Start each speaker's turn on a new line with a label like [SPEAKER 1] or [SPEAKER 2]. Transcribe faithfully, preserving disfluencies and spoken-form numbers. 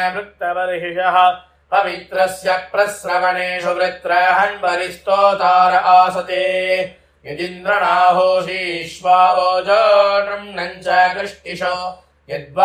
[SPEAKER 1] वृत्तबर्हिषः पवित्रस्य प्रस्रवणेषु वृत्रहन्वरिस्तोतार आसते यदिन्द्रणाहोषीष्वा ओजो नृम्णम् च कृष्टिशो यद्वा